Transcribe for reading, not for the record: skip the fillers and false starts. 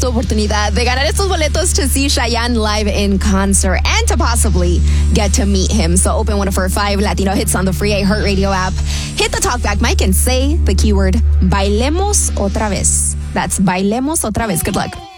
tu oportunidad de ganar estos boletos to see Chayanne live in concert and to possibly get to meet him. So open one of our 5 Latino hits on the free iHeartRadio app. Hit the talkback mic and say the keyword Bailemos Otra Vez. That's Bailemos Otra Vez. Good luck.